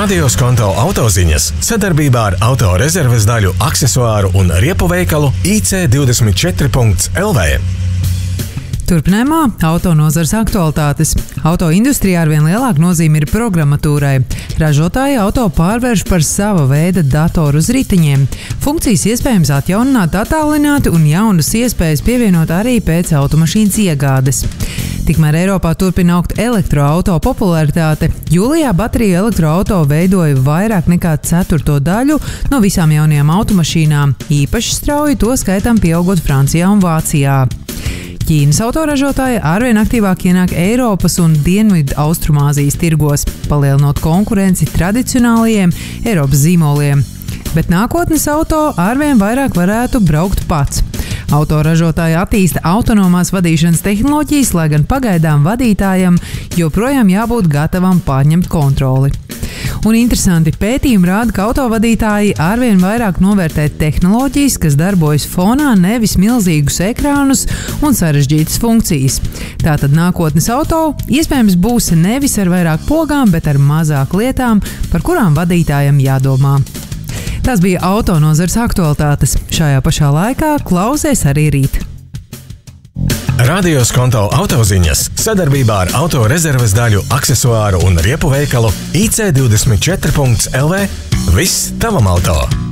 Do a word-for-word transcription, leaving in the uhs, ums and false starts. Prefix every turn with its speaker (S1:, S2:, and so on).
S1: Radio Skonto autoziņas sadarbībā ar autorezerves daļu, aksesuāru un riepu veikalu I C divdesmit četri punkts L V.
S2: Turpinājumā auto nozares aktualitātes. Auto industrijā arvien lielāka nozīme ir programmatūrai. Ražotāji auto pārvērš par sava veida datoru uz riteņiem. Funkcijas iespējams atjaunināt, attālināti un jaunas iespējas pievienot arī pēc automašīnas iegādes. Tikmēr Eiropā turpina augt elektroauto popularitāte. Jūlijā bateriju elektroauto veidoja vairāk nekā ceturto daļu no visām jaunajām automašīnām. Īpaši strauji to skaitam pieaugot Francijā un Vācijā. Ķīnas autoražotāji arvien aktīvāk ienāk Eiropas un Dienvidu Austrumāzijas tirgos, palielinot konkurenci tradicionālajiem Eiropas zīmoliem. Bet nākotnes auto arvien vairāk varētu braukt pats. Autoražotāji attīsta autonomās vadīšanas tehnoloģijas, lai gan pagaidām vadītājam joprojām jābūt gatavam pārņemt kontroli. Un interesanti pētījumi rāda, ka autovadītāji arvien vairāk novērtē tehnoloģijas, kas darbojas fonā, nevis milzīgus ekrānus un sarežģītas funkcijas. Tātad nākotnes auto iespējams būs nevis ar vairāk pogām, bet ar mazāk lietām, par kurām vadītājam jādomā. Tas bija auto nozares aktualitātes. Šajā pašā laikā klausies arī rīt.
S1: Radio Skonto autoziņas sadarbībā ar autorezerves daļu, aksesuāru un riepu veikalu I C divdesmit četri punkts L V. Viss tavam auto!